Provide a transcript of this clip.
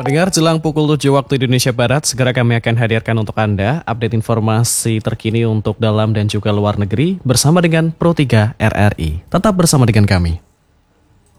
Pendengar, jelang pukul 7 waktu Indonesia Barat, segera kami akan hadirkan untuk Anda update informasi terkini untuk dalam dan juga luar negeri bersama dengan Pro 3 RRI. Tetap bersama dengan kami.